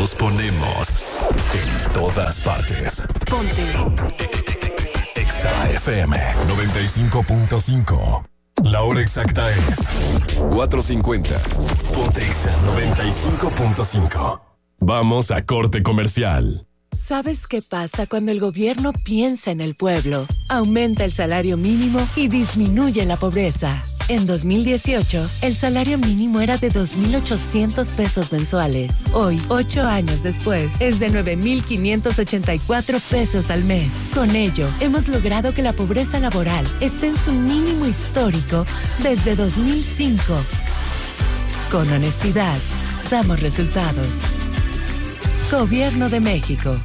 Nos ponemos en todas partes. Ponte Exa FM 95.5. La hora exacta es 4:50. Ponte Exa 95.5. Vamos a corte comercial. ¿Sabes qué pasa cuando el gobierno piensa en el pueblo? Aumenta el salario mínimo y disminuye la pobreza. En 2018, el salario mínimo era de 2,800 pesos mensuales. Hoy, 8 años después, es de 9,584 pesos al mes. Con ello, hemos logrado que la pobreza laboral esté en su mínimo histórico desde 2005. Con honestidad, damos resultados. Gobierno de México.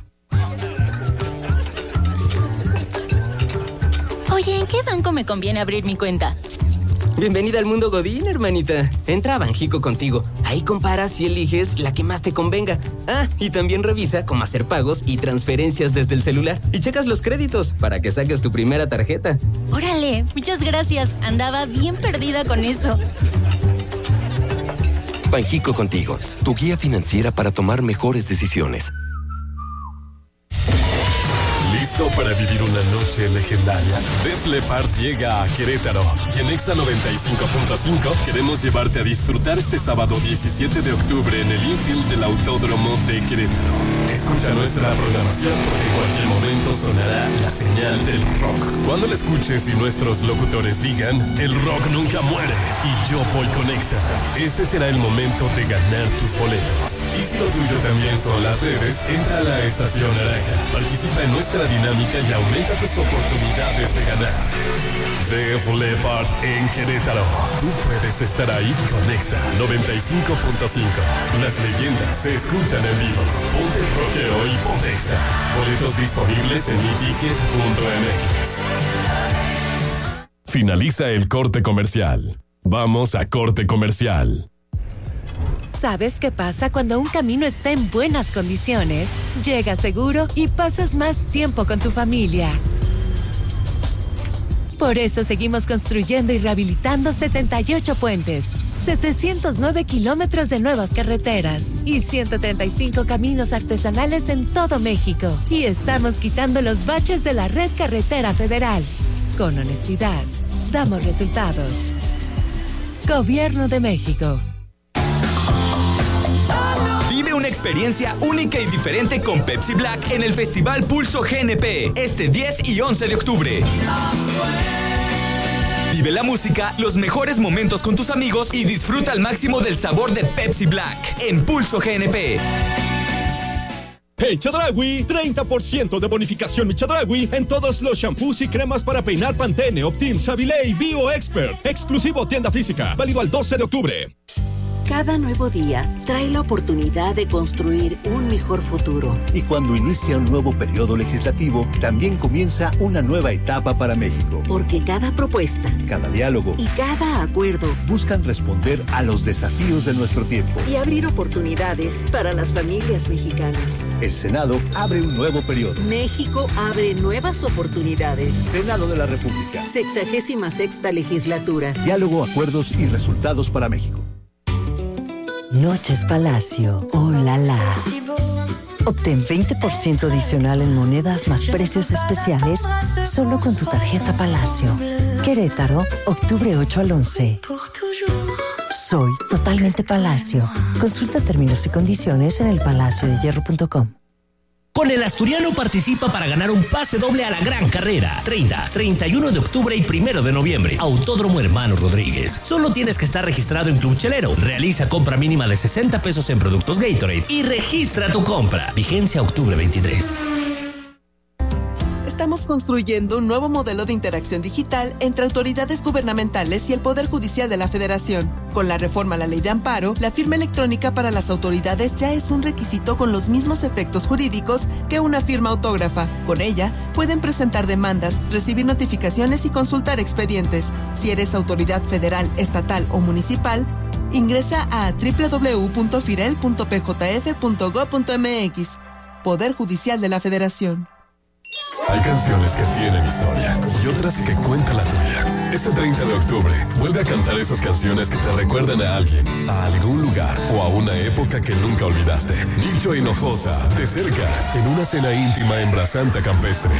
Oye, ¿en qué banco me conviene abrir mi cuenta? Bienvenida al mundo Godín, hermanita. Entra a Banjico Contigo. Ahí comparas y eliges la que más te convenga. Ah, y también revisa cómo hacer pagos y transferencias desde el celular. Y checas los créditos para que saques tu primera tarjeta. Órale, muchas gracias. Andaba bien perdida con eso. Banjico Contigo, tu guía financiera para tomar mejores decisiones. ¿Listo para vivir una noche legendaria? Def Leppard llega a Querétaro y en Exa 95.5 queremos llevarte a disfrutar este sábado 17 de octubre en el infield del Autódromo de Querétaro. Escucha nuestra programación porque en cualquier momento sonará la señal del rock. Cuando la escuches y nuestros locutores digan, el rock nunca muere y yo voy con Exa, ese será el momento de ganar tus boletos. Y si lo tuyo también son las redes, entra a la Estación Naranja, participa en nuestra dinámica y aumenta tus oportunidades de ganar. Def Leppard en Querétaro. Tú puedes estar ahí con Exa 95.5. Las leyendas se escuchan en vivo. Ponte el rockero y ponte Exa. Boletos disponibles en miticket.mx. Finaliza el corte comercial. Vamos a corte comercial. ¿Sabes qué pasa cuando un camino está en buenas condiciones? Llega seguro y pasas más tiempo con tu familia. Por eso seguimos construyendo y rehabilitando 78 puentes, 709 kilómetros de nuevas carreteras y 135 caminos artesanales en todo México. Y estamos quitando los baches de la red carretera federal. Con honestidad, damos resultados. Gobierno de México. Vive una experiencia única y diferente con Pepsi Black en el Festival Pulso GNP, este 10 y 11 de octubre. Vive la música, los mejores momentos con tus amigos y disfruta al máximo del sabor de Pepsi Black en Pulso GNP. En Chedraui, 30% de bonificación mi Chedraui en todos los shampoos y cremas para peinar Pantene, Optim, Savile y Bio Expert. Exclusivo tienda física, válido al 12 de octubre. Cada nuevo día trae la oportunidad de construir un mejor futuro. Y cuando inicia un nuevo periodo legislativo, también comienza una nueva etapa para México. Porque cada propuesta, cada diálogo y cada acuerdo buscan responder a los desafíos de nuestro tiempo y abrir oportunidades para las familias mexicanas. El Senado abre un nuevo periodo. México abre nuevas oportunidades. Senado de la República. 66ª legislatura. Diálogo, acuerdos y resultados para México. Noches Palacio, oh la la. Obtén 20% adicional en monedas más precios especiales solo con tu tarjeta Palacio. Querétaro, octubre 8 al 11. Soy totalmente Palacio. Consulta términos y condiciones en elpalaciodehierro.com. Con el Asturiano participa para ganar un pase doble a la gran carrera. 30, 31 de octubre y 1 de noviembre. Autódromo Hermano Rodríguez. Solo tienes que estar registrado en Club Chelero. Realiza compra mínima de 60 pesos en productos Gatorade y registra tu compra. Vigencia octubre 23. Estamos construyendo un nuevo modelo de interacción digital entre autoridades gubernamentales y el Poder Judicial de la Federación. Con la reforma a la Ley de Amparo, la firma electrónica para las autoridades ya es un requisito con los mismos efectos jurídicos que una firma autógrafa. Con ella, pueden presentar demandas, recibir notificaciones y consultar expedientes. Si eres autoridad federal, estatal o municipal, ingresa a www.firel.pjf.gov.mx. Poder Judicial de la Federación. Hay canciones que tienen historia y otras que cuentan la tuya. Este 30 de octubre, vuelve a cantar esas canciones que te recuerdan a alguien, a algún lugar o a una época que nunca olvidaste. Nicho Hinojosa, de cerca, en una cena íntima en Brasanta Campestre.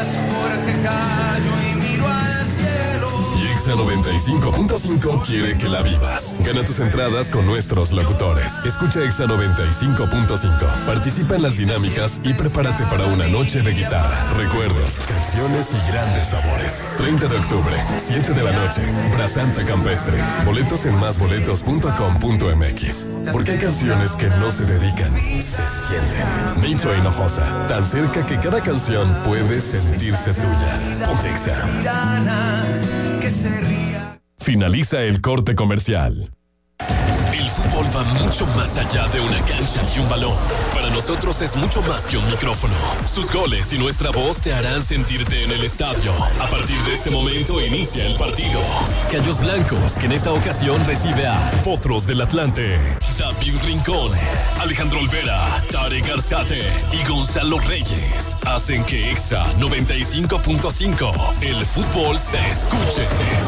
Y Exa 95.5 quiere que la vivas. Gana tus entradas con nuestros locutores. Escucha Exa 95.5. Participa en las dinámicas y prepárate para una noche de guitarra, recuerdos, canciones y grandes sabores. 30 de octubre, 7 de la noche, Brasanta Campestre. Boletos en másboletos.com.mx. Porque hay canciones que no se dedican, se sienten. Nicho Hinojosa, tan cerca que cada canción puede sentirse tuya. Ponte Exa. Finaliza el corte comercial. El fútbol va mucho más allá de una cancha y un balón. Para nosotros es mucho más que un micrófono. Sus goles y nuestra voz te harán sentirte en el estadio. A partir de ese momento inicia el partido. Gallos Blancos, que en esta ocasión recibe a Potros del Atlante, David Rincón, Alejandro Olvera, Tarek Arzate y Gonzalo Reyes hacen que Exa 95.5 el fútbol se escuche.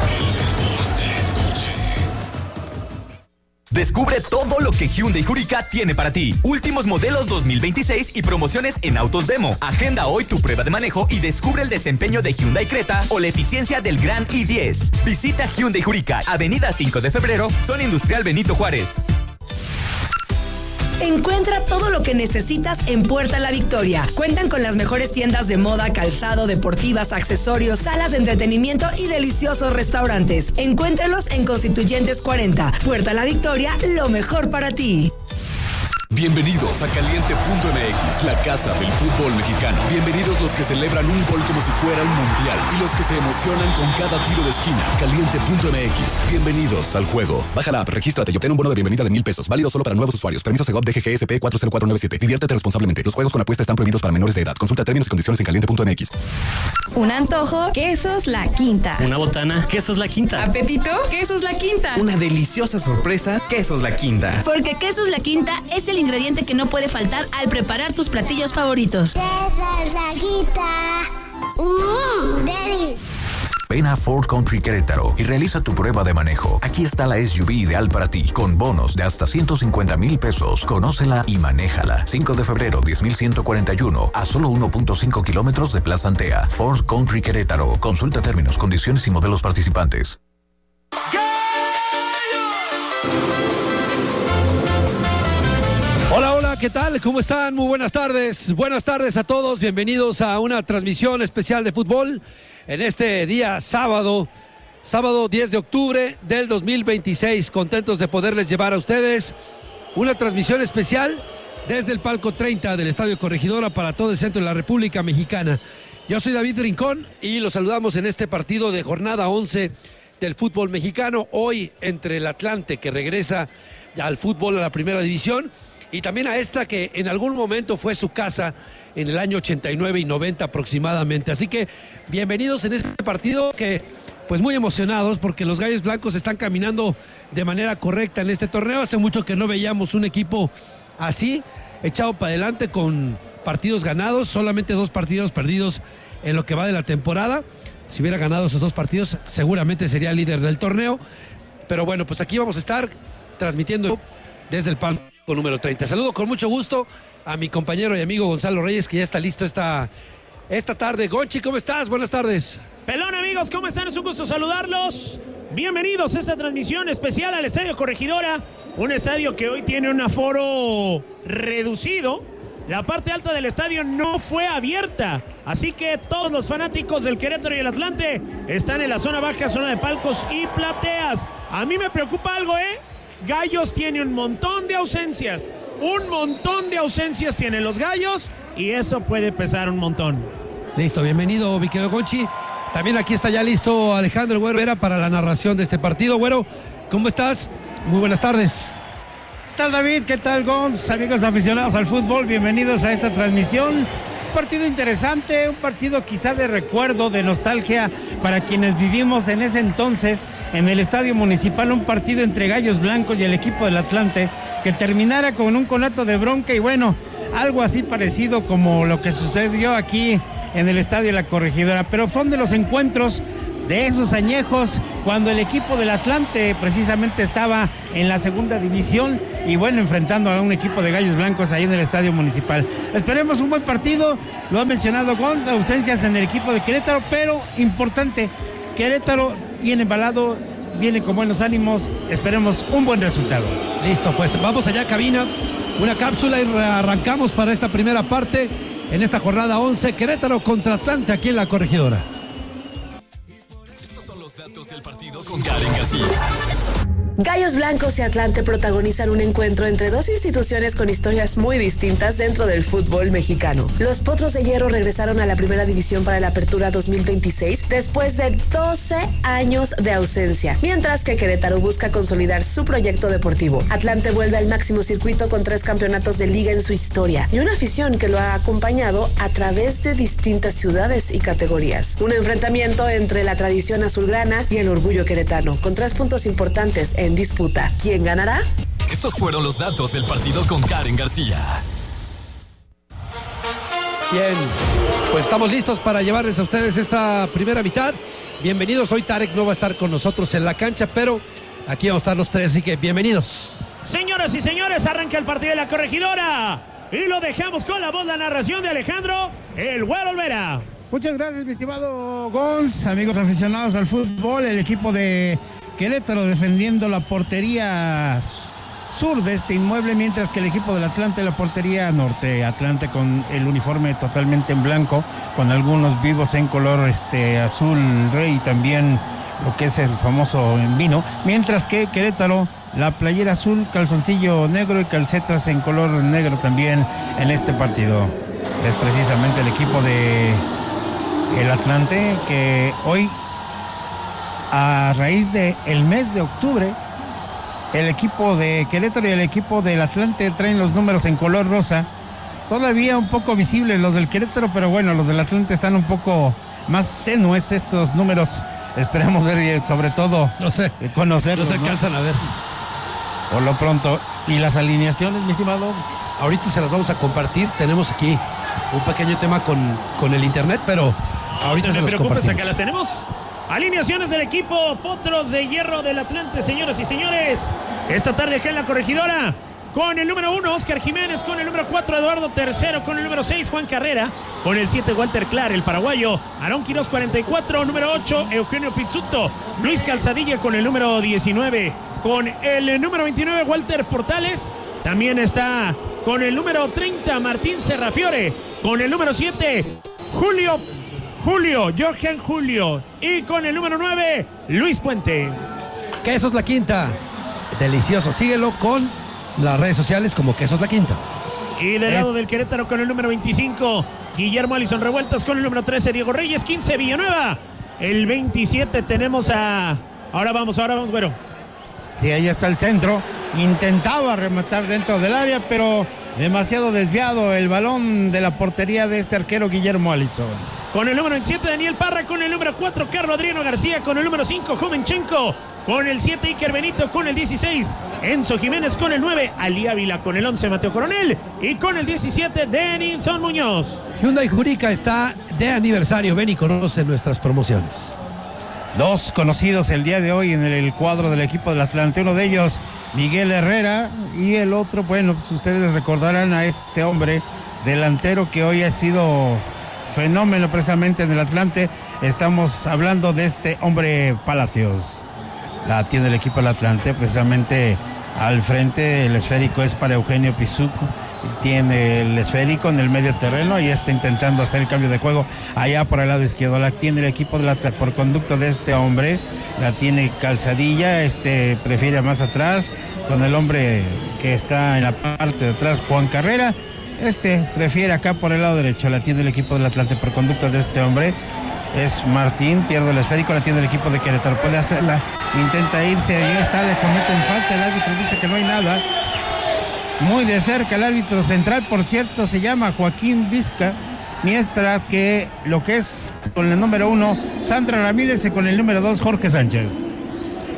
Descubre todo lo que Hyundai Hurricane tiene para ti. Últimos modelos 2026 y promociones en autos demo. Agenda hoy tu prueba de manejo y descubre el desempeño de Hyundai Creta o la eficiencia del Gran i10. Visita Hyundai Hurricane, Avenida 5 de Febrero, Zona Industrial Benito Juárez. Encuentra todo lo que necesitas en Puerta La Victoria. Cuentan con las mejores tiendas de moda, calzado, deportivas, accesorios, salas de entretenimiento y deliciosos restaurantes. Encuéntralos en Constituyentes 40. Puerta La Victoria, lo mejor para ti. Bienvenidos a Caliente.mx, la casa del fútbol mexicano. Bienvenidos los que celebran un gol como si fuera un mundial y los que se emocionan con cada tiro de esquina. Caliente.mx, bienvenidos al juego. Baja la app, regístrate y obtén un bono de bienvenida de $1,000. Válido solo para nuevos usuarios. Permiso Segov DGGSP 40497. Diviértete responsablemente. Los juegos con apuesta están prohibidos para menores de edad. Consulta términos y condiciones en Caliente.mx. Un antojo, quesos La Quinta. Una botana, quesos La Quinta. Apetito, quesos La Quinta. Una deliciosa sorpresa, quesos La Quinta. Porque quesos La Quinta es el ingrediente que no puede faltar al preparar tus platillos favoritos. Quesos La Quinta. Deli. Ven a Ford Country Querétaro y realiza tu prueba de manejo. Aquí está la SUV ideal para ti, con bonos de hasta $150,000. Conócela y manéjala. 5 de febrero, 10,141, a solo 1.5 kilómetros de Plaza Antea. Ford Country Querétaro. Consulta términos, condiciones y modelos participantes. Hola, hola, ¿qué tal? ¿Cómo están? Muy buenas tardes. Buenas tardes a todos. Bienvenidos a una transmisión especial de fútbol en este día sábado 10 de octubre del 2026. Contentos de poderles llevar a ustedes una transmisión especial desde el palco 30 del Estadio Corregidora para todo el centro de la República Mexicana. Yo soy David Rincón y los saludamos en este partido de jornada 11 del fútbol mexicano. Hoy entre el Atlante, que regresa al fútbol a la primera división, y también a esta que en algún momento fue su casa en el año 89 y 90 aproximadamente. Así que bienvenidos en este partido que, pues muy emocionados porque los Gallos Blancos están caminando de manera correcta en este torneo. Hace mucho que no veíamos un equipo así, echado para adelante con partidos ganados, solamente 2 partidos perdidos en lo que va de la temporada. Si hubiera ganado esos 2 partidos, seguramente sería líder del torneo. Pero bueno, pues aquí vamos a estar transmitiendo desde el palco número 30. Saludo con mucho gusto a mi compañero y amigo Gonzalo Reyes, que ya está listo esta tarde. Gonchi, ¿cómo estás? Buenas tardes. Pelón, amigos, ¿cómo están? Es un gusto saludarlos. Bienvenidos a esta transmisión especial al Estadio Corregidora, un estadio que hoy tiene un aforo reducido. La parte alta del estadio no fue abierta, así que todos los fanáticos del Querétaro y el Atlante están en la zona baja, zona de palcos y plateas. A mí me preocupa algo, Gallos tiene un montón de ausencias tienen los Gallos y eso puede pesar un montón. Listo, bienvenido, mi querido Gonchi. También aquí está ya listo Alejandro Güero Vera para la narración de este partido. Güero, ¿cómo estás? Muy buenas tardes. ¿Qué tal, David? ¿Qué tal, Gonz? Amigos aficionados al fútbol, bienvenidos a esta transmisión. Un partido interesante, un partido quizá de recuerdo, de nostalgia para quienes vivimos en ese entonces en el Estadio Municipal, un partido entre Gallos Blancos y el equipo del Atlante que terminara con un conato de bronca y bueno, algo así parecido como lo que sucedió aquí en el Estadio La Corregidora, pero son de los encuentros de esos añejos cuando el equipo del Atlante precisamente estaba en la segunda división y bueno, enfrentando a un equipo de Gallos Blancos ahí en el Estadio Municipal. Esperemos un buen partido, lo ha mencionado Gonz, ausencias en el equipo de Querétaro, pero importante, Querétaro viene embalado, viene con buenos ánimos, esperemos un buen resultado. Listo, pues vamos allá, cabina, una cápsula y arrancamos para esta primera parte en esta jornada 11, Querétaro contra Atlante aquí en La Corregidora. Estos son los datos del partido con Karen García. Gallos Blancos y Atlante protagonizan un encuentro entre dos instituciones con historias muy distintas dentro del fútbol mexicano. Los Potros de Hierro regresaron a la primera división para la apertura 2026 después de 12 años de ausencia, mientras que Querétaro busca consolidar su proyecto deportivo. Atlante vuelve al máximo circuito con 3 campeonatos de liga en su historia y una afición que lo ha acompañado a través de distintas ciudades y categorías. Un enfrentamiento entre la tradición azulgrana y el orgullo queretano, con 3 puntos importantes en disputa. ¿Quién ganará? Estos fueron los datos del partido con Karen García. Bien, pues estamos listos para llevarles a ustedes esta primera mitad. Bienvenidos, hoy Tarek no va a estar con nosotros en la cancha, pero aquí vamos a estar los 3, así que bienvenidos. Señoras y señores, arranca el partido de La Corregidora y lo dejamos con la voz, la narración de Alejandro El Güero Olvera. Muchas gracias, mi estimado Gonz, amigos aficionados al fútbol, el equipo de Querétaro defendiendo la portería sur de este inmueble, mientras que el equipo del Atlante la portería norte. Atlante con el uniforme totalmente en blanco, con algunos vivos en color azul rey y también lo que es el famoso en vino, mientras que Querétaro la playera azul, calzoncillo negro y calcetas en color negro también en este partido. Es precisamente el equipo de el Atlante que hoy, a raíz del mes de octubre, el equipo de Querétaro y el equipo del Atlante traen los números en color rosa, todavía un poco visibles los del Querétaro, pero bueno, los del Atlante están un poco más tenues estos números. Esperamos ver y sobre todo conocerlos. No se alcanzan a ver. Por lo pronto. ¿Y las alineaciones, mi estimado? Ahorita se las vamos a compartir. Tenemos aquí un pequeño tema con el internet, pero ahorita no se los compartimos. acá las tenemos. Alineaciones del equipo Potros de Hierro del Atlante, señoras y señores. Esta tarde acá en La Corregidora, con el número 1, Oscar Jiménez, con el número 4, Eduardo Tercero, con el número 6, Juan Carrera, con el 7, Walter Clar, el paraguayo, Aarón Quiroz, 44, número 8, Eugenio Pizzuto, Luis Calzadilla con el número 19, con el número 29, Walter Portales, también está con el número 30, Martín Serrafiore, con el número 7, Johan Julio, y con el número 9, Luis Puente. Quesos La Quinta, delicioso, síguelo con las redes sociales como Quesos La Quinta. Y del lado del Querétaro con el número 25, Guillermo Alison Revueltas, con el número 13, Diego Reyes, 15, Villanueva, el 27 tenemos a... Ahora vamos, güero. Sí, ahí está el centro, intentaba rematar dentro del área, pero demasiado desviado el balón de la portería de este arquero Guillermo Alison. Con el número 27, Daniel Parra, con el número 4, Carlos Adriano García, con el número 5, Jovenchenko, con el 7, Iker Benito, con el 16, Enzo Jiménez, con el 9, Ali Ávila, con el 11, Mateo Coronel, y con el 17, Denilson Muñoz. Hyundai Jurica está de aniversario. Ven y conoce nuestras promociones. 2 conocidos el día de hoy en el cuadro del equipo del Atlante, uno de ellos Miguel Herrera y el otro, bueno, pues ustedes recordarán a este hombre delantero que hoy ha sido fenómeno precisamente en el Atlante. Estamos hablando de este hombre Palacios. La tiene el equipo del Atlante, precisamente al frente el esférico es para Eugenio Pizzuto. Tiene el esférico en el medio terreno y está intentando hacer el cambio de juego allá por el lado izquierdo. La tiene el equipo del Atlante por conducto de este hombre. La tiene Calzadilla, prefiere más atrás con el hombre que está en la parte de atrás, Juan Carrera. Prefiere acá por el lado derecho. La tiene el equipo del Atlante por conducto de este hombre. Es Martín, pierde el esférico, la tiene el equipo de Querétaro. Puede hacerla, intenta irse, ahí está, le cometen falta. El árbitro dice que no hay nada. Muy de cerca el árbitro central, por cierto, se llama Joaquín Vizca. Mientras que lo que es con el número 1, Sandra Ramírez, y con el número 2, Jorge Sánchez. Todavía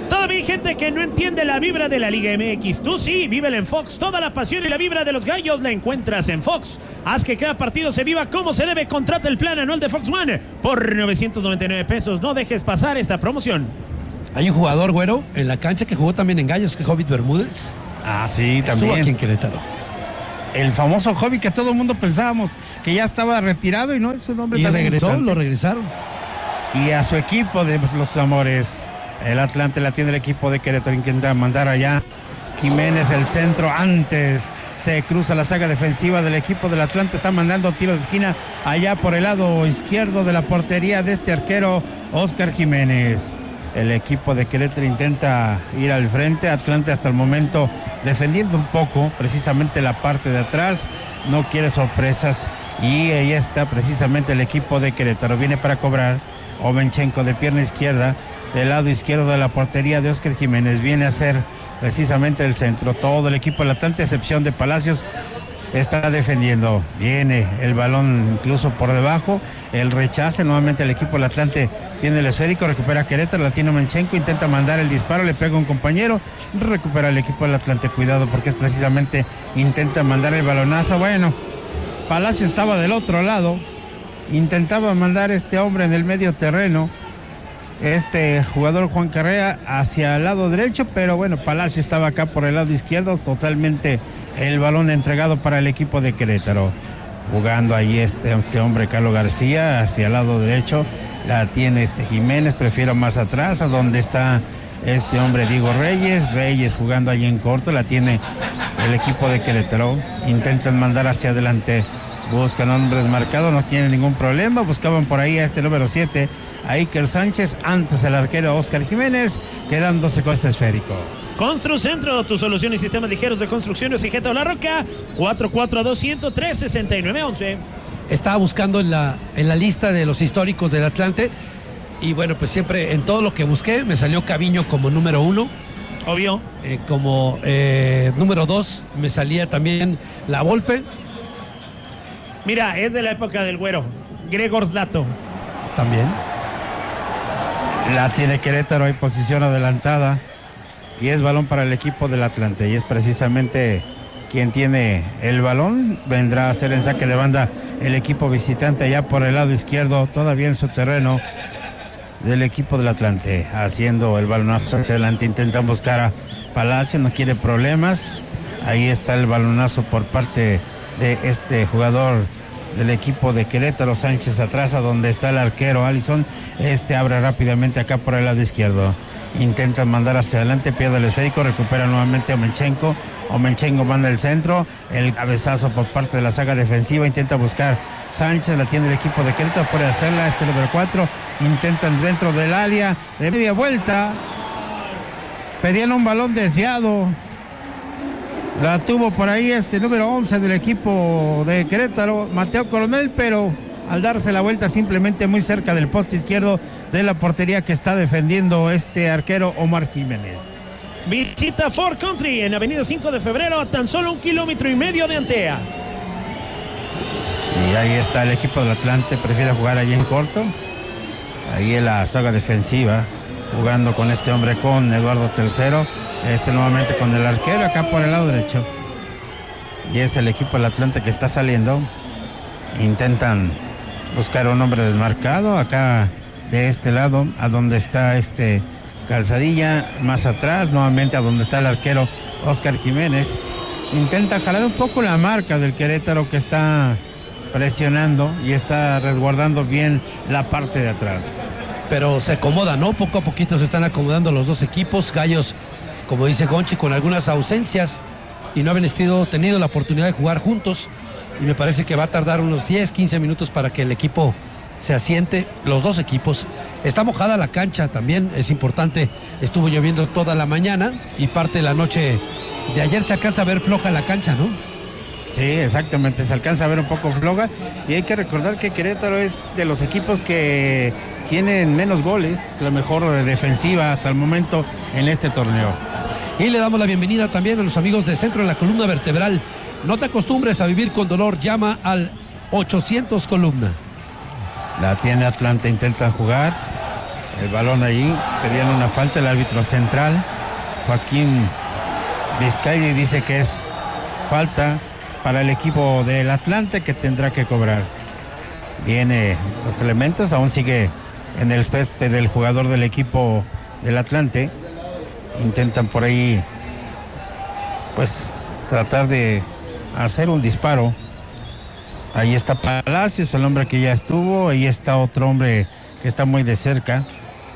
Hay gente que no entiende la vibra de la Liga MX. Tú sí, vívela en Fox. Toda la pasión y la vibra de los gallos la encuentras en Fox. Haz que cada partido se viva como se debe. Contrata el plan anual de Fox One por 999 pesos. No dejes pasar esta promoción. Hay un jugador, güero, en la cancha que jugó también en Gallos, que es Hobbit Bermúdez. Ah, sí, Estuvo también. aquí en Querétaro. El famoso Hobbit que todo el mundo pensábamos que ya estaba retirado y no es un hombre Y tan regresó, importante. lo regresaron. Y a su equipo de los amores, el Atlante la tiene el equipo de Querétaro, intenta mandar allá Jiménez el centro, antes se cruza la saga defensiva del equipo del Atlante, está mandando tiro de esquina allá por el lado izquierdo de la portería de este arquero Óscar Jiménez. El equipo de Querétaro intenta ir al frente, Atlante hasta el momento defendiendo un poco precisamente la parte de atrás, no quiere sorpresas y ahí está precisamente el equipo de Querétaro, viene para cobrar Omenchenko de pierna izquierda, del lado izquierdo de la portería de Óscar Jiménez, viene a ser precisamente el centro, todo el equipo del Atlante, excepción de Palacios, está defendiendo, viene el balón incluso por debajo, el rechace, nuevamente el equipo del Atlante tiene el esférico, recupera Querétaro, la tiene Omenchenko, intenta mandar el disparo, le pega un compañero, recupera el equipo del Atlante, cuidado porque es precisamente, intenta mandar el balonazo, bueno, Palacio estaba del otro lado, intentaba mandar este hombre en el medio terreno, este jugador Juan Carrea hacia el lado derecho, pero bueno, Palacio estaba acá por el lado izquierdo, totalmente el balón entregado para el equipo de Querétaro. Jugando ahí este hombre Carlos García hacia el lado derecho, la tiene Jiménez, prefiero más atrás, a donde está este hombre Diego Reyes jugando ahí en corto, la tiene el equipo de Querétaro, intentan mandar hacia adelante, buscan hombres marcados, no tienen ningún problema, buscaban por ahí a este número 7, a Iker Sánchez, antes el arquero Óscar Jiménez, quedándose con este esférico. Construcentro, tu solución y sistemas ligeros de construcción, Sijeta o La Roca, 442-103-6911. Estaba buscando en la lista de los históricos del Atlante y bueno, pues siempre en todo lo que busqué me salió Caviño como número 1. Obvio. Como número 2 me salía también La Volpe. Mira, es de la época del güero, Gregor Zlato. También. La tiene Querétaro, hay posición adelantada. Y es balón para el equipo del Atlante. Y es precisamente quien tiene el balón. Vendrá a hacer en saque de banda el equipo visitante allá por el lado izquierdo. Todavía en su terreno del equipo del Atlante. Haciendo el balonazo hacia adelante. Intentan buscar a Palacio. No quiere problemas. Ahí está el balonazo por parte de este jugador del equipo de Querétaro, Sánchez atrás, a donde está el arquero Allison. Abre rápidamente acá por el lado izquierdo. Intentan mandar hacia adelante, pierde el esférico, recupera nuevamente Omenchenko. Omenchenko manda el centro, el cabezazo por parte de la saga defensiva, intenta buscar Sánchez, la tiene el equipo de Querétaro, puede hacerla, número 4, intentan dentro del área, de media vuelta, pedían un balón desviado, la tuvo por ahí número 11 del equipo de Querétaro, Mateo Coronel, pero al darse la vuelta simplemente muy cerca del poste izquierdo de la portería que está defendiendo este arquero Omar Jiménez. Visita Ford Country en Avenida 5 de Febrero, a tan solo 1,5 kilómetros de Antea. Y ahí está el equipo del Atlante, prefiere jugar allí en corto. Ahí en la saga defensiva, jugando con este hombre, con Eduardo Tercero. Nuevamente con el arquero acá por el lado derecho. Y es el equipo del Atlante que está saliendo. Intentan buscar un hombre desmarcado acá de este lado, a donde está Calzadilla, más atrás, nuevamente a donde está el arquero Óscar Jiménez. Intenta jalar un poco la marca del Querétaro, que está presionando y está resguardando bien la parte de atrás. Pero se acomoda, ¿no? Poco a poquito se están acomodando los dos equipos. Gallos, como dice Gonchi, con algunas ausencias y no habían tenido la oportunidad de jugar juntos. Y me parece que va a tardar unos 10, 15 minutos para que el equipo se asiente, los dos equipos. Está mojada la cancha también, es importante. Estuvo lloviendo toda la mañana y parte de la noche de ayer. Se alcanza a ver floja la cancha, ¿no? Sí, exactamente, se alcanza a ver un poco floja. Y hay que recordar que Querétaro es de los equipos que tienen menos goles, la mejor defensiva hasta el momento en este torneo. Y le damos la bienvenida también a los amigos de Centro de la Columna Vertebral. No te acostumbres a vivir con dolor, llama al 800 Columna. La tiene Atlante, intentan jugar, el balón ahí, pedían una falta, el árbitro central Joaquín Vizcay dice que es falta para el equipo del Atlante que tendrá que cobrar. Viene los elementos, aún sigue en el césped del jugador del equipo del Atlante. Intentan por ahí pues tratar de hacer un disparo. Ahí está Palacios, el hombre que ya estuvo. Ahí está otro hombre que está muy de cerca.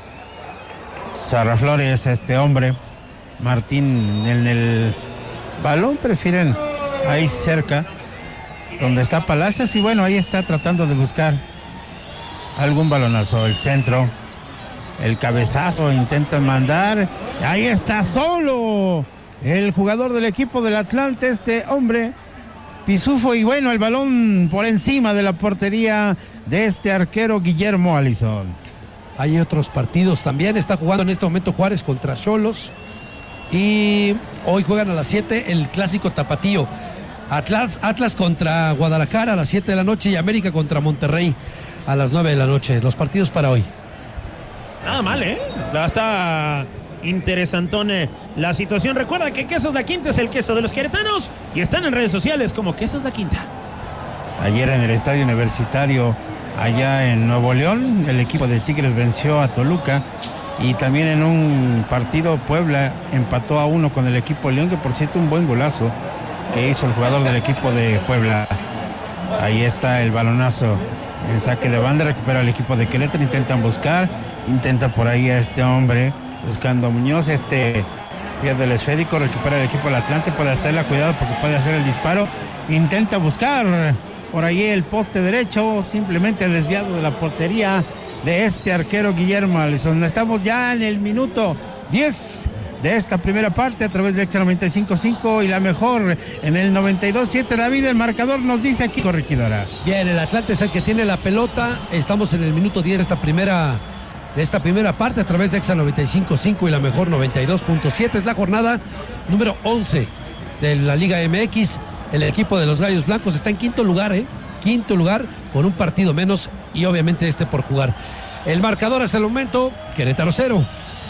Sarra Flores, este hombre. Martín en el balón, prefieren ahí cerca donde está Palacios, y bueno, ahí está tratando de buscar algún balonazo. El centro, el cabezazo, intentan mandar, ahí está solo el jugador del equipo del Atlante, este hombre Pisufo, y bueno, el balón por encima de la portería de este arquero Guillermo Alisson. Hay otros partidos también, está jugando en este momento Juárez contra Xolos, y hoy juegan a las 7 el clásico tapatío. Atlas contra Guadalajara a las 7 de la noche y América contra Monterrey a las 9 de la noche. Los partidos para hoy. Nada mal, ¿eh? Está interesantón la situación. Recuerda que Quesos La Quinta es el queso de los queretanos y están en redes sociales como Quesos La Quinta. Ayer en el Estadio Universitario, allá en Nuevo León, el equipo de Tigres venció a Toluca. Y también en un partido Puebla empató a 1 con el equipo de León, que por cierto un buen golazo que hizo el jugador del equipo de Puebla. Ahí está el balonazo en saque de banda, recupera el equipo de Querétaro, intentan buscar, intenta por ahí a este hombre buscando a Muñoz, pierde el esférico, recupera el equipo del Atlante, puede hacerla, cuidado porque puede hacer el disparo, intenta buscar por ahí el poste derecho, simplemente desviado de la portería de este arquero Guillermo Alisson. Estamos ya en el minuto 10 de esta primera parte a través de Exa 95.5 y la mejor en el 92.7. David, el marcador nos dice aquí, corregidora. Bien, el Atlante es el que tiene la pelota. Estamos en el minuto 10 de esta primera parte a través de Exa 95.5 y la mejor 92.7. Es la jornada número 11 de la Liga MX. El equipo de los Gallos Blancos está en quinto lugar, quinto lugar con un partido menos y obviamente por jugar. El marcador hasta el momento: Querétaro 0,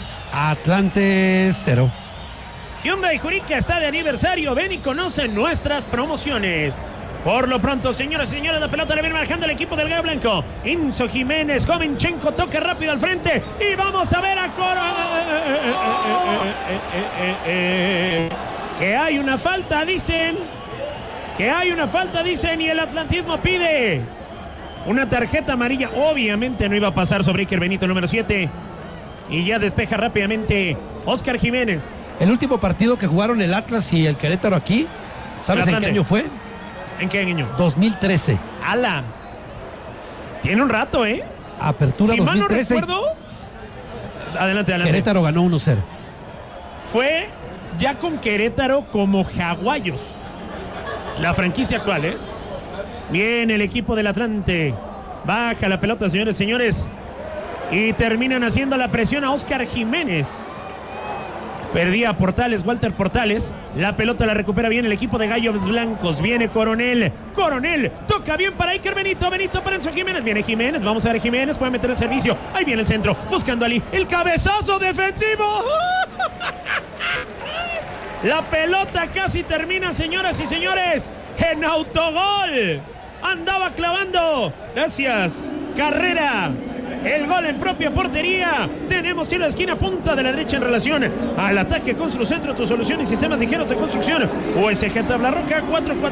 Atlante 0. Hyundai Jurica está de aniversario. Ven y conoce nuestras promociones. Por lo pronto, señoras y señores, la pelota le viene manejando el equipo del Gallo Blanco. Enzo Jiménez, Jovenchenko toca rápido al frente y vamos a ver a que hay una falta, dicen. Que hay una falta, dicen, y el atlantismo pide una tarjeta amarilla. Obviamente no iba a pasar sobre Iker Benito, número 7. Y ya despeja rápidamente Oscar Jiménez. El último partido que jugaron el Atlas y el Querétaro aquí, ¿sabes en qué año fue? ¿En qué año? 2013. ¡Hala! Tiene un rato, Apertura si 2013. mal no recuerdo. Adelante. Querétaro ganó 1-0. Fue ya con Querétaro como Jaguayos. La franquicia actual, Bien, el equipo del Atlante. Baja la pelota, señores, señores. Y terminan haciendo la presión a Oscar Jiménez. Perdía Portales, Walter Portales. La pelota la recupera bien el equipo de Gallos Blancos. Viene Coronel. Coronel toca bien para Iker Benito. Benito para Enzo Jiménez. Viene Jiménez. Vamos a ver Jiménez. Puede meter el servicio. Ahí viene el centro. Buscando a Ali. El cabezazo defensivo. La pelota casi termina, señoras y señores, en autogol. Andaba clavando. Gracias. Carrera. El gol en propia portería. Tenemos tiro de esquina, punta de la derecha en relación al ataque. Construcentro, tu solución y sistemas ligeros de construcción. USG Tabla Roca,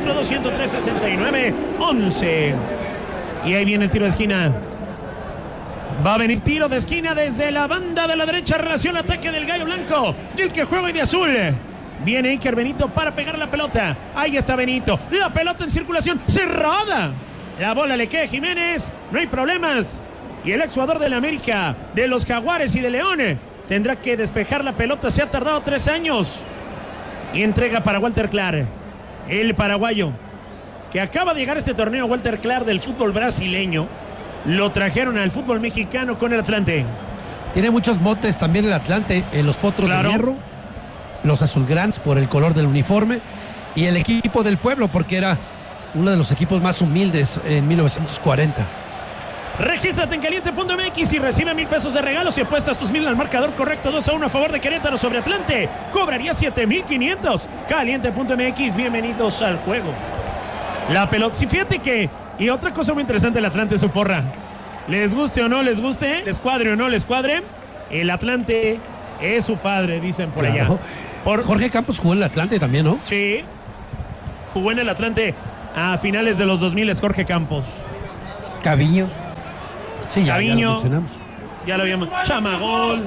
442-103-69-11. Y ahí viene el tiro de esquina. Va a venir tiro de esquina desde la banda de la derecha en relación al ataque del Gallo Blanco. Del que juega hoy de azul. Viene Iker Benito para pegar la pelota. Ahí está Benito. La pelota en circulación. Cerrada. La bola le queda a Jiménez. No hay problemas. Y el exjugador de la América, de los Jaguares y de León, tendrá que despejar la pelota. Se ha tardado 3 años. Y entrega para Walter Clark, el paraguayo, que acaba de llegar a este torneo. Walter Clark, del fútbol brasileño. Lo trajeron al fútbol mexicano con el Atlante. Tiene muchos motes también el Atlante. Los Potros de Hierro, los Azulgrans por el color del uniforme, y el equipo del pueblo porque era uno de los equipos más humildes en 1940. Regístrate en caliente.mx y recibe 1,000 pesos de regalo si apuestas tus 1,000 al marcador correcto. 2-1 a favor de Querétaro sobre Atlante. Cobraría 7,500. Caliente.mx, bienvenidos al juego. La pelota, sí, fíjate que, y otra cosa muy interesante, el Atlante, su porra. Les guste o no les guste, les cuadre o no les cuadre, el Atlante es su padre, dicen por allá. Jorge Campos jugó en el Atlante también, ¿no? Sí, jugó en el Atlante a finales de los 2000, Jorge Campos. Caviño. Sí, ya lo mencionamos. Ya lo habíamos. Chamagol.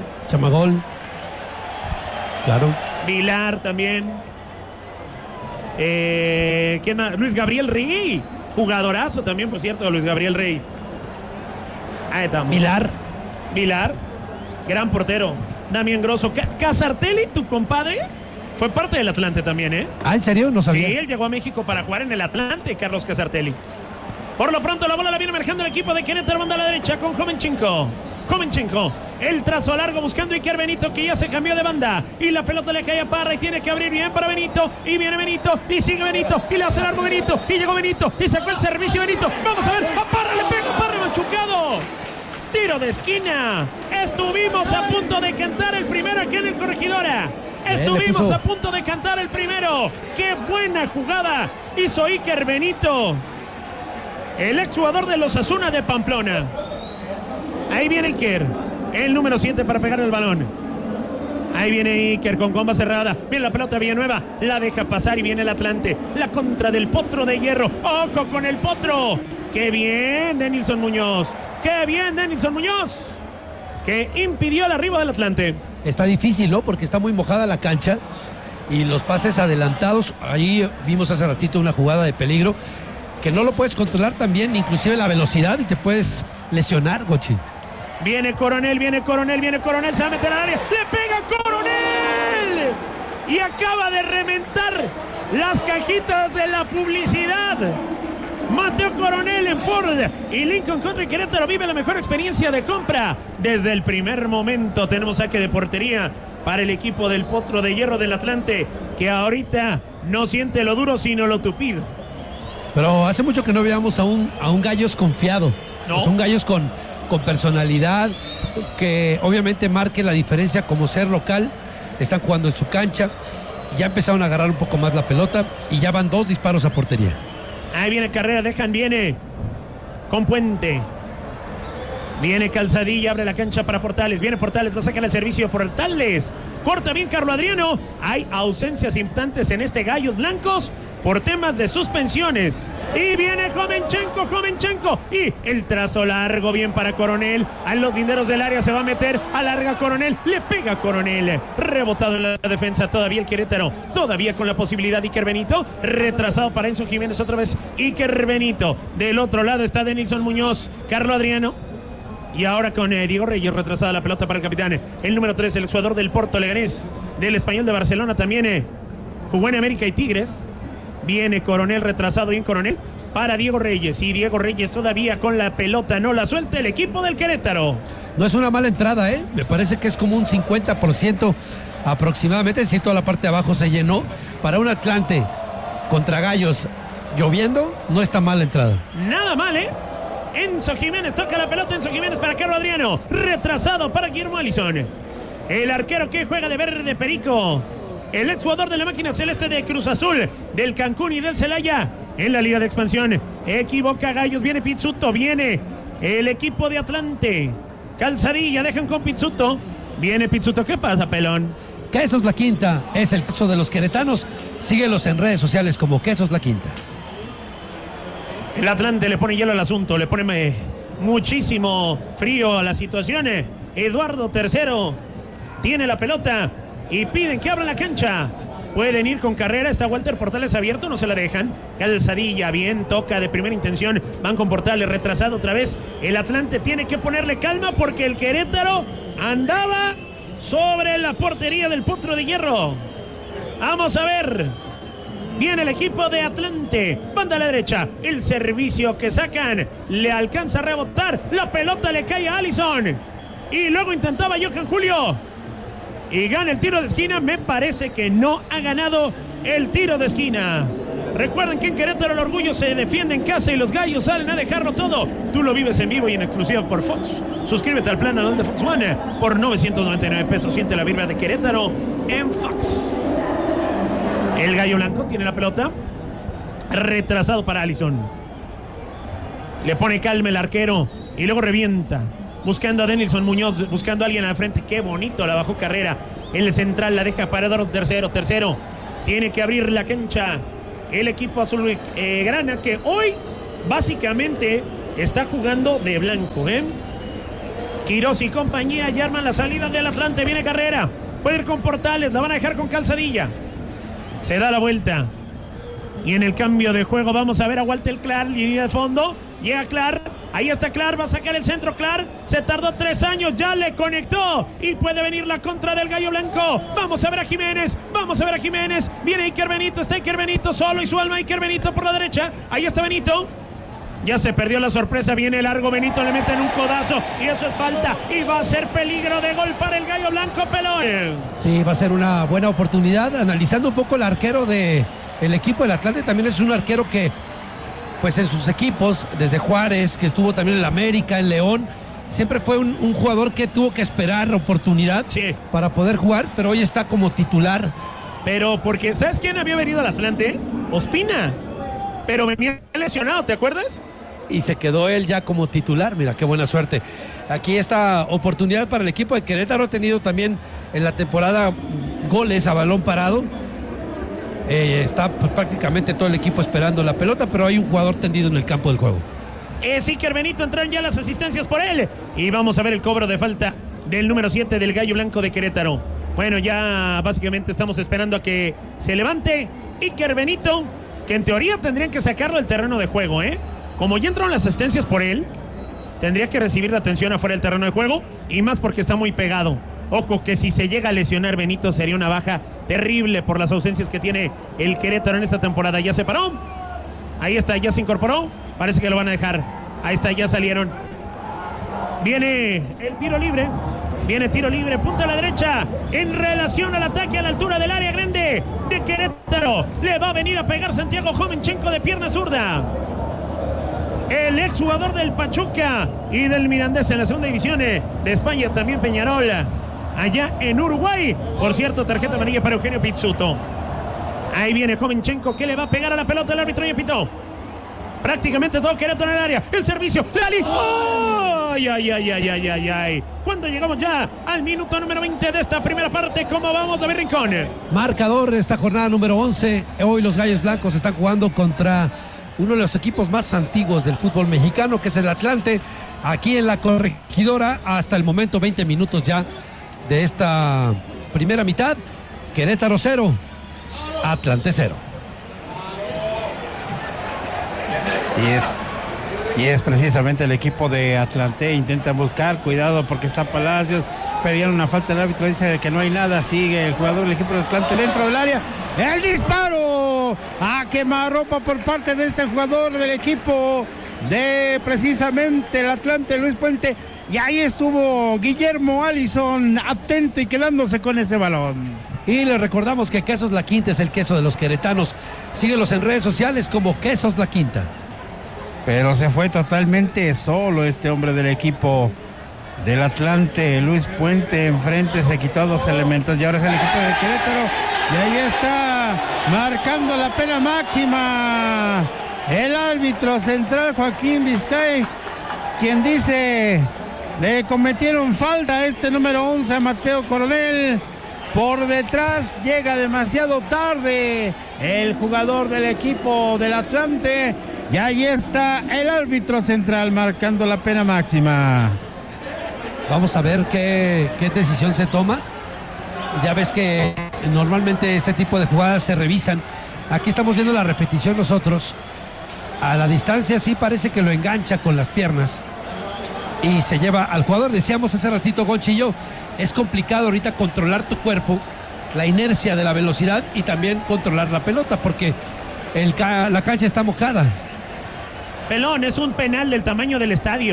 Claro. Vilar también. ¿Quién más? Luis Gabriel Rey. Jugadorazo también, por cierto, Luis Gabriel Rey. Ahí estamos. Vilar. Gran portero. Damián Grosso. Casartelli, tu compadre, fue parte del Atlante también, ¿eh? Ah, ¿en serio? No sabía. Sí, él llegó a México para jugar en el Atlante, Carlos Casartelli. Por lo pronto la bola la viene manejando el equipo de Querétaro, banda a la derecha con Jovenchenko. El trazo largo buscando Iker Benito, que ya se cambió de banda. Y la pelota le cae a Parra y tiene que abrir bien para Benito. Y viene Benito, y sigue Benito, y le hace largo Benito, y llegó Benito, y sacó el servicio Benito. Vamos a ver, a Parra le pega, Parra machucado. Tiro de esquina. Estuvimos a punto de cantar el primero aquí en el Corregidora. Estuvimos a punto de cantar el primero. ¡Qué buena jugada hizo Iker Benito! El exjugador de los Osasuna de Pamplona. Ahí viene Iker, el número 7 para pegar el balón. Ahí viene Iker con comba cerrada. Viene la pelota Villanueva, la deja pasar y viene el Atlante. La contra del Potro de Hierro. ¡Ojo con el Potro! ¡Qué bien, Denilson Muñoz! ¡Qué bien, Denilson Muñoz! Que impidió el arribo del Atlante. Está difícil, ¿no? Porque está muy mojada la cancha y los pases adelantados. Ahí vimos hace ratito una jugada de peligro que no lo puedes controlar también, inclusive la velocidad, y te puedes lesionar, Gochi. Viene Coronel, se va a meter al área, le pega Coronel y acaba de reventar las cajitas de la publicidad. Mateo Coronel en Ford y Lincoln Country Querétaro vive la mejor experiencia de compra. Desde el primer momento tenemos saque de portería para el equipo del Potro de Hierro del Atlante, que ahorita no siente lo duro sino lo tupido. Pero hace mucho que no veamos a un Gallos confiado. ¿No? Es un Gallos con personalidad, que obviamente marque la diferencia como ser local. Están jugando en su cancha, ya empezaron a agarrar un poco más la pelota y ya van 2 disparos a portería. Ahí viene Carrera, viene con Puente. Viene Calzadilla, abre la cancha para Portales. Viene Portales, va a sacar el servicio Portales. Corta bien Carlos Adriano. Hay ausencias importantes en este Gallos Blancos por temas de suspensiones. Y viene Jovenchenko. Y el trazo largo bien para Coronel. A los linderos del área se va a meter. Alarga Coronel. Le pega Coronel. Rebotado en la defensa todavía el Querétaro. Todavía con la posibilidad de Iker Benito. Retrasado para Enzo Jiménez otra vez. Iker Benito. Del otro lado está Denilson Muñoz. Carlos Adriano. Y ahora con Diego Reyes, retrasada la pelota para el capitán. El número 3, el jugador del Porto Leganés. Del Español de Barcelona también. Jugó en América y Tigres. Viene Coronel, retrasado bien Coronel para Diego Reyes. Y Diego Reyes todavía con la pelota. No la suelta el equipo del Querétaro. No es una mala entrada, ¿eh? Me parece que es como un 50% aproximadamente. Si toda la parte de abajo se llenó. Para un Atlante contra Gallos lloviendo, no está mala entrada. Nada mal, ¿eh? Enzo Jiménez toca la pelota. Enzo Jiménez para Carlos Adriano. Retrasado para Guillermo Alisson. El arquero que juega de verde Perico. El exjugador de la máquina celeste de Cruz Azul, del Cancún y del Celaya en la Liga de Expansión. Equivoca Gallos, viene Pizzuto, viene el equipo de Atlante. Calzadilla, dejan con Pizzuto. Viene Pizzuto, ¿qué pasa, pelón? Quesos La Quinta es el queso de los queretanos. Síguelos en redes sociales como Quesos La Quinta. El Atlante le pone hielo al asunto, le pone muchísimo frío a la situación. Eduardo III tiene la pelota y piden que abran la cancha. Pueden ir con Carrera, está Walter Portales abierto, no se la dejan. Calzadilla, bien, toca de primera intención. Van con Portales, retrasado otra vez. El Atlante tiene que ponerle calma porque el Querétaro andaba sobre la portería del Potro de Hierro. Vamos a ver. Viene el equipo de Atlante. Banda a la derecha. El servicio que sacan le alcanza a rebotar. La pelota le cae a Alisson. Y luego intentaba Johan Julio. Y gana el tiro de esquina. Me parece que no ha ganado el tiro de esquina. Recuerden que en Querétaro el orgullo se defiende en casa y los gallos salen a dejarlo todo. Tú lo vives en vivo y en exclusiva por Fox. Suscríbete al plan anual de Fox One por 999 pesos. Siente la vibra de Querétaro en Fox. El gallo blanco tiene la pelota. Retrasado para Allison. Le pone calma el arquero y luego revienta. Buscando a Denilson Muñoz, buscando a alguien al frente. Qué bonito, la bajó Carrera. El central la deja para Eduardo Tercero. Tiene que abrir la cancha el equipo azul grana, que hoy básicamente está jugando de blanco. Quirós y compañía ya arman la salida del Atlante. Viene Carrera, puede ir con Portales, la van a dejar con Calzadilla. Se da la vuelta. Y en el cambio de juego vamos a ver a Walter Clark, línea de fondo. Llega Clark, ahí está Clark, va a sacar el centro Clark. Se tardó 3 años, ya le conectó. Y puede venir la contra del gallo blanco. Vamos a ver a Jiménez, Viene Iker Benito, está Iker Benito solo y su alma. Iker Benito por la derecha, ahí está Benito. Ya se perdió la sorpresa, viene largo Benito, le meten un codazo y eso es falta. Y va a ser peligro de gol para el gallo blanco, Pelón. Sí, va a ser una buena oportunidad. Analizando un poco el arquero del equipo del Atlante, también es un arquero que, pues en sus equipos, desde Juárez, que estuvo también en la América, en León, siempre fue un jugador que tuvo que esperar oportunidad para poder jugar, pero hoy está como titular. Pero porque, ¿sabes quién había venido al Atlante? Ospina. Pero venía lesionado, ¿te acuerdas? Y se quedó él ya como titular. Mira, qué buena suerte. Aquí esta oportunidad para el equipo de Querétaro. Ha tenido también en la temporada goles a balón parado. Está pues, prácticamente todo el equipo esperando la pelota, pero hay un jugador tendido en el campo del juego. Es Iker Benito, entraron ya las asistencias por él. Y vamos a ver el cobro de falta del número 7 del gallo blanco de Querétaro. Bueno, ya básicamente estamos esperando a que se levante Iker Benito, que en teoría tendrían que sacarlo del terreno de juego, Como ya entraron las asistencias por él, tendría que recibir la atención afuera del terreno de juego, y más porque está muy pegado. Ojo que si se llega a lesionar Benito sería una baja terrible por las ausencias que tiene el Querétaro en esta temporada. Ya se paró, ahí está, ya se incorporó, parece que lo van a dejar. Ahí está, ya salieron. Viene el tiro libre. Punta a la derecha, en relación al ataque a la altura del área grande de Querétaro. Le va a venir a pegar Santiago Jovenchenko de pierna zurda. El exjugador del Pachuca y del Mirandés en la segunda división de España, también Peñarol, allá en Uruguay. Por cierto, tarjeta amarilla para Eugenio Pizzuto. Ahí viene Jovenchenko, que le va a pegar a la pelota, el árbitro ya pitó. Prácticamente todo Querétaro en el área. El servicio, Lali. ¡Ay! Cuando llegamos ya al minuto número 20 de esta primera parte, ¿cómo vamos, David Rincón? Marcador, esta jornada número 11. Hoy los Gallos Blancos están jugando contra uno de los equipos más antiguos del fútbol mexicano, que es el Atlante. Aquí en la Corregidora, hasta el momento 20 minutos ya de esta primera mitad. Querétaro 0, Atlante 0. Y es precisamente el equipo de Atlante. Intenta buscar, cuidado porque está Palacios. Pedían una falta, el árbitro dice que no hay nada. Sigue el jugador del equipo de Atlante dentro del área. ¡El disparo! A quemarropa por parte de este jugador del equipo de precisamente el Atlante, Luis Puente. Y ahí estuvo Guillermo Allison atento y quedándose con ese balón. Y les recordamos que Quesos La Quinta es el queso de los queretanos. Síguelos en redes sociales como Quesos La Quinta. Pero se fue totalmente solo este hombre del equipo del Atlante, Luis Puente. Enfrente se quitó 2 elementos y ahora es el equipo de Querétaro. Y ahí está, marcando la pena máxima, el árbitro central Joaquín Vizcay, quien dice le cometieron falta a este número 11, a Mateo Coronel. Por detrás llega demasiado tarde el jugador del equipo del Atlante. Y ahí está el árbitro central marcando la pena máxima. Vamos a ver qué decisión se toma. Ya ves que normalmente este tipo de jugadas se revisan. Aquí estamos viendo la repetición nosotros. A la distancia sí parece que lo engancha con las piernas y se lleva al jugador. Decíamos hace ratito, Gonchi y yo, es complicado ahorita controlar tu cuerpo, la inercia de la velocidad y también controlar la pelota porque la cancha está mojada. Pelón, es un penal del tamaño del estadio.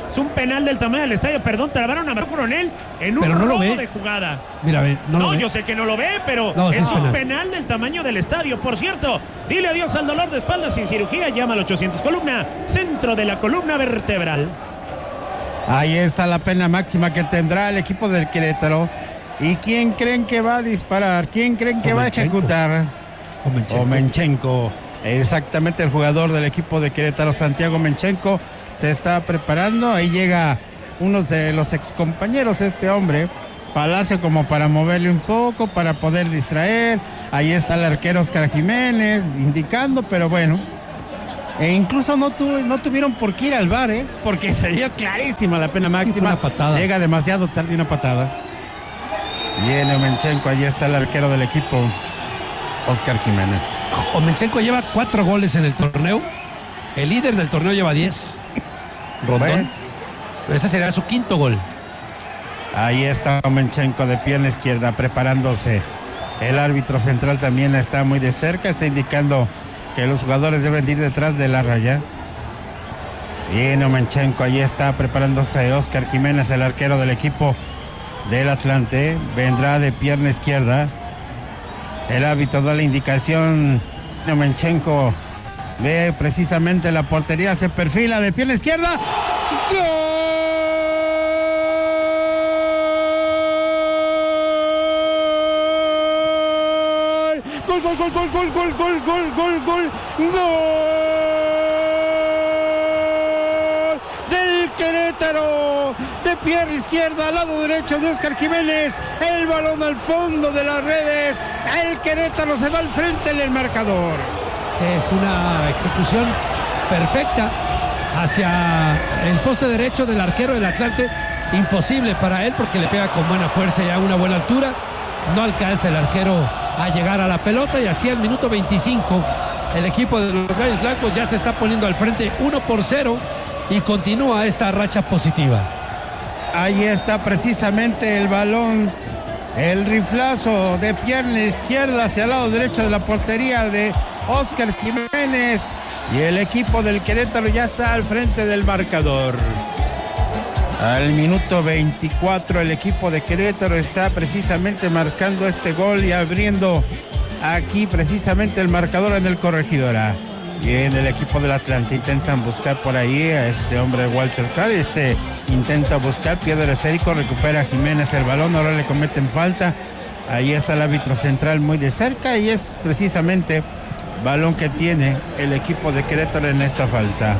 Es un penal del tamaño del estadio. Perdón, trabaron a Marco Coronel en un robo de jugada. Mira, no, yo sé que no lo ve, pero no, es un penal del tamaño del estadio. Por cierto, dile adiós al dolor de espalda sin cirugía. Llama al 800 columna, centro de la columna vertebral. Ahí está la pena máxima que tendrá el equipo del Querétaro. ¿Y quién creen que va a disparar? ¿Quién creen que va a ejecutar? Omenchenko. Exactamente, el jugador del equipo de Querétaro, Santiago Omenchenko, se está preparando. Ahí llega uno de los excompañeros, este hombre, Palacio, como para moverle un poco, para poder distraer. Ahí está el arquero Oscar Jiménez indicando, pero bueno. E incluso no tuvieron por qué ir al VAR, porque se dio clarísima la pena máxima. Una patada. Llega demasiado tarde una patada. Viene Omenchenko, ahí está el arquero del equipo, Oscar Jiménez. Omenchenko lleva 4 goles en el torneo. El líder del torneo lleva 10. Rondón. Este será su 5º gol. Ahí está Omenchenko de pierna izquierda preparándose. El árbitro central también está muy de cerca. Está indicando que los jugadores deben ir detrás de la raya. Viene Omenchenko, ahí está preparándose Oscar Jiménez, el arquero del equipo del Atlante. Vendrá de pierna izquierda. El árbitro da la indicación. Omenchenko ve precisamente la portería, se perfila de pierna izquierda. ¡Gol! ¡Gol! Del Querétaro, de pierna izquierda al lado derecho de Oscar Jiménez, el balón al fondo de las redes. El Querétaro se va al frente en el marcador. Sí, es una ejecución perfecta hacia el poste derecho del arquero del Atlante. Imposible para él porque le pega con buena fuerza y a una buena altura. No alcanza el arquero a llegar a la pelota, y así al minuto 25 el equipo de los Gallos Blancos ya se está poniendo al frente 1-0 y continúa esta racha positiva. Ahí está precisamente el balón, el riflazo de pierna izquierda hacia el lado derecho de la portería de Oscar Jiménez, y el equipo del Querétaro ya está al frente del marcador. Al minuto 24 el equipo de Querétaro está precisamente marcando este gol y abriendo aquí precisamente el marcador en el Corregidora. Bien, el equipo del Atlante intentan buscar por ahí a este hombre Walter Carr. Intenta buscar, pierde el esférico, recupera Jiménez el balón, ahora le cometen falta. Ahí está el árbitro central muy de cerca y es precisamente balón que tiene el equipo de Querétaro en esta falta.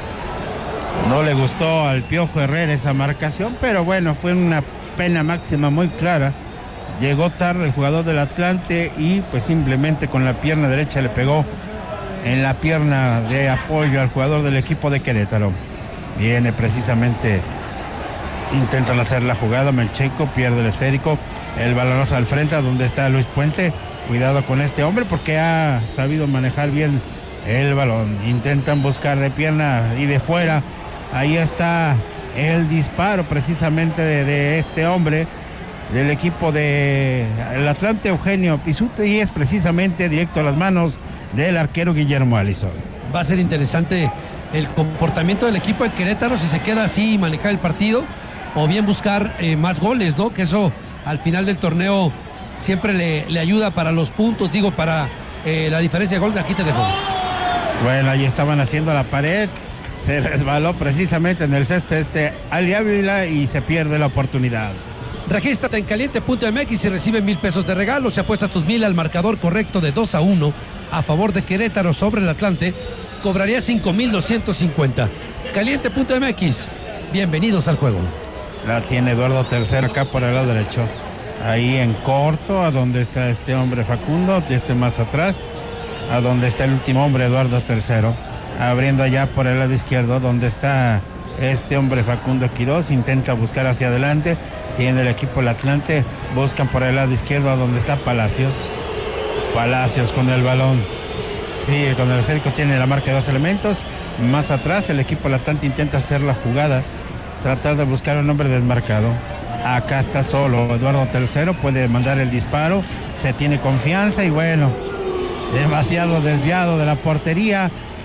No le gustó al Piojo Herrera esa marcación, pero bueno, fue una pena máxima muy clara. Llegó tarde el jugador del Atlante y pues simplemente con la pierna derecha le pegó en la pierna de apoyo al jugador del equipo de Querétaro. Viene precisamente, intentan hacer la jugada, Omenchenko pierde el esférico, el balonazo al frente a donde está Luis Puente. Cuidado con este hombre porque ha sabido manejar bien el balón. Intentan buscar de pierna y de fuera. Ahí está el disparo precisamente de este hombre del equipo del Atlante, Eugenio Pizzuto, y es precisamente directo a las manos del arquero Guillermo Alisson. Va a ser interesante el comportamiento del equipo de Querétaro, si se queda así y manejar el partido, o bien buscar más goles, ¿no? Que eso al final del torneo siempre le ayuda para los puntos, para la diferencia de goles. Aquí te dejo. Bueno, ahí estaban haciendo la pared, se resbaló precisamente en el césped Ali Ávila y se pierde la oportunidad. Regístrate en caliente.mx y recibe 1,000 pesos de regalo. Si apuestas tus 1,000 al marcador correcto de 2-1 a favor de Querétaro sobre el Atlante, cobraría 5,250. Caliente.mx, bienvenidos al juego. La tiene Eduardo Tercero acá por el lado derecho. Ahí en corto, a donde está este hombre Facundo, más atrás, a donde está el último hombre Eduardo Tercero. Abriendo allá por el lado izquierdo, donde está este hombre Facundo Quirós, intenta buscar hacia adelante. Tiene el equipo del Atlante, buscan por el lado izquierdo, a donde está Palacios. Palacios con el balón. Sí, con el esférico tiene la marca de 2 elementos. Más atrás, el equipo del Atlante intenta hacer la jugada, tratar de buscar un hombre desmarcado. Acá está solo Eduardo Tercero, puede mandar el disparo, se tiene confianza y bueno, demasiado desviado de la portería.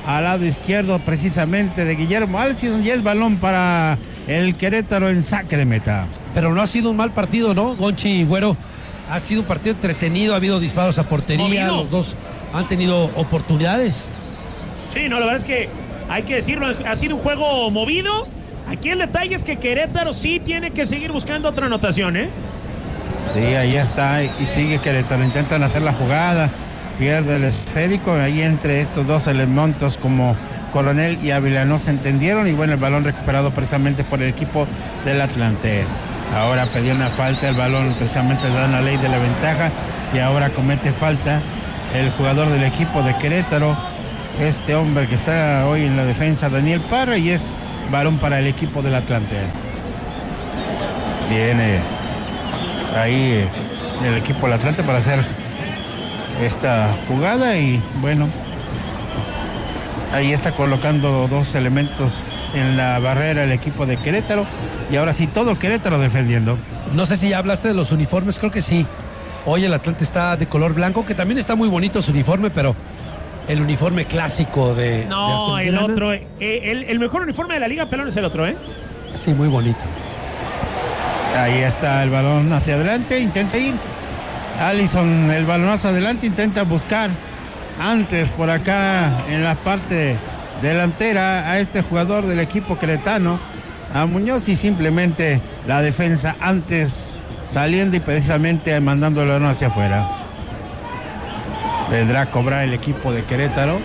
al lado izquierdo precisamente de Guillermo Alcidón, y es balón para el Querétaro en saque de meta. Pero no ha sido un mal partido, ¿no, Gonchi y Güero? Ha sido un partido entretenido, ha habido disparos a portería, los dos han tenido oportunidades. Sí, no, la verdad es que hay que decirlo, ha sido un juego movido. Aquí el detalle es que Querétaro sí tiene que seguir buscando otra anotación, ¿eh? Sí, ahí está, y sigue Querétaro, intentan hacer la jugada, pierde el esférico, ahí entre estos dos elementos como Coronel y Ávila no se entendieron, y bueno, el balón recuperado precisamente por el equipo del Atlante. Ahora pedía una falta, el balón precisamente le dan la ley de la ventaja, y ahora comete falta el jugador del equipo de Querétaro, este hombre que está hoy en la defensa, Daniel Parra, y es balón para el equipo del Atlante. Viene ahí el equipo del Atlante para hacer esta jugada, y bueno, ahí está colocando dos elementos en la barrera el equipo de Querétaro, y ahora sí todo Querétaro defendiendo. No sé si ya hablaste de los uniformes, creo que sí. Hoy el Atlante está de color blanco, que también está muy bonito su uniforme, pero el uniforme clásico de... No, el otro, el mejor uniforme de la Liga Pelón es el otro, ¿eh? Sí, muy bonito. Ahí está el balón hacia adelante, intenta ir. Allison, el balonazo adelante, intenta buscar antes por acá en la parte delantera a este jugador del equipo queretano, a Muñoz, y simplemente la defensa antes saliendo y precisamente mandando el balón hacia afuera. Vendrá a cobrar el equipo de Querétaro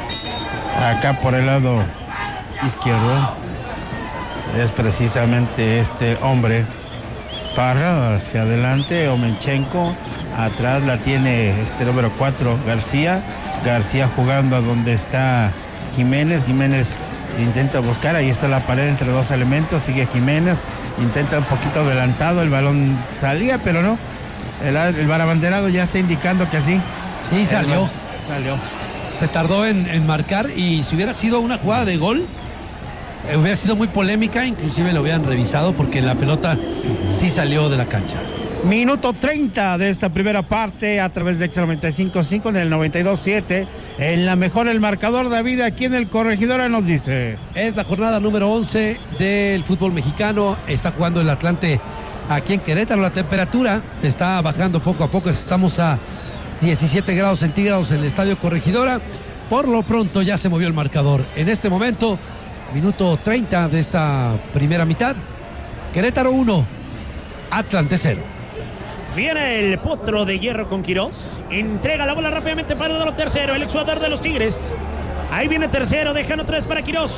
acá por el lado izquierdo. Es precisamente este hombre, Parra, hacia adelante, Omenchenko, atrás la tiene este número 4, García jugando a donde está Jiménez intenta buscar, ahí está la pared entre dos elementos, sigue Jiménez, intenta un poquito adelantado, el balón salía, pero no, el barabanderado ya está indicando que sí. Sí, salió. Se tardó en marcar, y si hubiera sido una jugada de gol, hubiera sido muy polémica, inclusive lo hubieran revisado porque la pelota sí salió de la cancha. Minuto 30 de esta primera parte a través de Exa 95.5 en el 92.7. En la mejor el marcador, David, aquí en el Corregidora nos dice. Es la jornada número 11 del fútbol mexicano. Está jugando el Atlante aquí en Querétaro. La temperatura está bajando poco a poco. Estamos a 17 grados centígrados en el Estadio Corregidora. Por lo pronto ya se movió el marcador. En este momento, minuto 30 de esta primera mitad. Querétaro 1, Atlante 0. Viene el Potro de Hierro con Quirós. Entrega la bola rápidamente para el tercero, el exjugador de los Tigres. Ahí viene tercero, dejan otra vez para Quirós.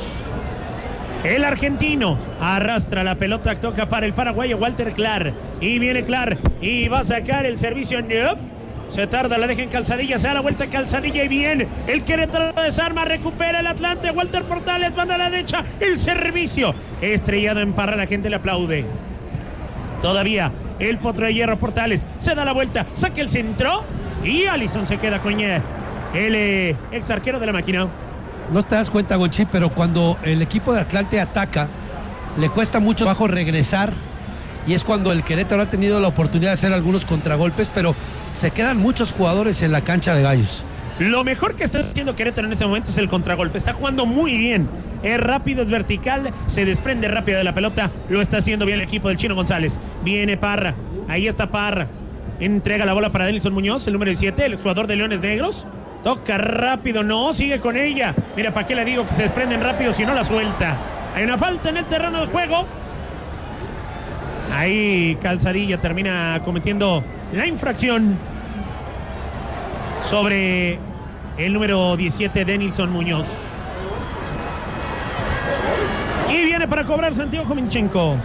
El argentino arrastra la pelota, toca para el paraguayo Walter Clar. Y viene Clar y va a sacar el servicio. Se tarda, la deja en Calzadilla, se da la vuelta en Calzadilla y bien. El Querétaro desarma, recupera el Atlante. Walter Portales, banda a la derecha. El servicio estrellado en Parra, la gente le aplaude. Todavía el Potro de Hierro Portales se da la vuelta, saca el centro y Allison se queda con el ex arquero de la máquina. No te das cuenta, Gonchi, pero cuando el equipo de Atlante ataca, le cuesta mucho trabajo regresar, y es cuando el Querétaro ha tenido la oportunidad de hacer algunos contragolpes, pero se quedan muchos jugadores en la cancha de Gallos. Lo mejor que está haciendo Querétaro en este momento es el contragolpe. Está jugando muy bien. Es rápido, es vertical, se desprende rápido de la pelota. Lo está haciendo bien el equipo del Chino González. Viene Parra. Ahí está Parra. Entrega la bola para Denilson Muñoz, el número 17, el jugador de Leones Negros. Toca rápido, no, sigue con ella. Mira, ¿para qué le digo que se desprenden rápido si no la suelta? Hay una falta en el terreno de juego. Ahí Calzadilla termina cometiendo la infracción sobre el número 17, Denilson Muñoz. Y viene para cobrar Santiago Jomenchenko.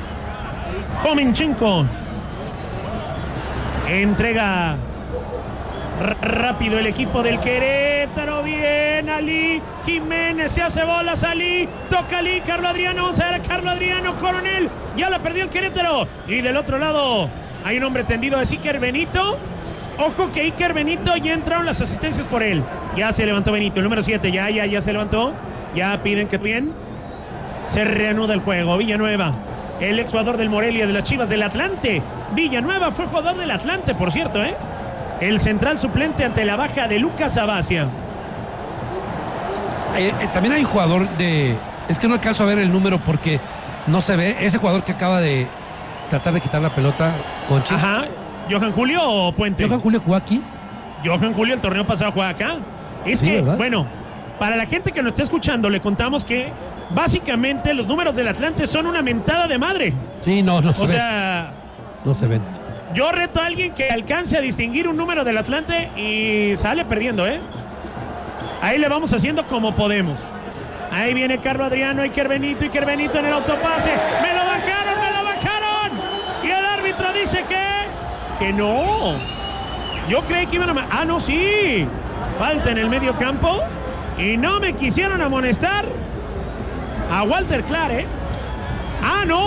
Entrega rápido el equipo del Querétaro. Bien, Ali Jiménez, se hace bolas, Ali, toca Ali, Carlos Adriano, vamos a ver a Carlos Adriano, Coronel, ya la perdió el Querétaro. Y del otro lado hay un hombre tendido, es Iker Benito. Ojo que Iker Benito, ya entraron las asistencias por él. Ya se levantó Benito, el número 7, ya se levantó. Ya piden que bien. Se reanuda el juego. Villanueva, el exjugador del Morelia, de las Chivas del Atlante. Villanueva fue jugador del Atlante, por cierto, El central suplente ante la baja de Lucas Abacia. También hay un jugador de... Es que no alcanzo a ver el número porque no se ve. Ese jugador que acaba de tratar de quitar la pelota, Conchi. Ajá. ¿Johan Julio o Puente? ¿Johan Julio jugó aquí? Johan Julio el torneo pasado juega acá. Es que, ¿verdad? Bueno, para la gente que nos está escuchando, le contamos que básicamente los números del Atlante son una mentada de madre. Sí, no se ven. O sea... No se ven. Yo reto a alguien que alcance a distinguir un número del Atlante y sale perdiendo, ¿eh? Ahí le vamos haciendo como podemos. Ahí viene Carlos Adriano, Iker Benito en el autopase. ¡Me lo bajaron! Y el árbitro dice que no. Yo creí que iban a... Ah, no, sí. Falta en el medio campo. Y no me quisieron amonestar a Walter Clark, ¿eh? Ah, no.